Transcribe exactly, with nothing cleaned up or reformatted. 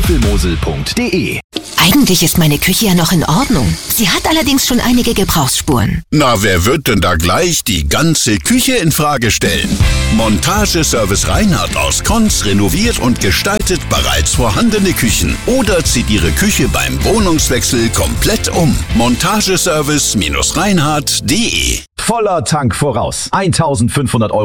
apfelmosel punkt de. Eigentlich ist meine Küche ja noch in Ordnung. Sie hat allerdings schon einige Gebrauchsspuren. Na, wer wird denn da gleich die ganze Küche in Frage stellen? Montageservice Reinhardt aus Konz renoviert und gestaltet bereits vorhandene Küchen oder zieht Ihre Küche beim Wohnungswechsel komplett um. Montageservice Reinhardt punkt de. Voller Tank voraus. eintausendfünfhundert Euro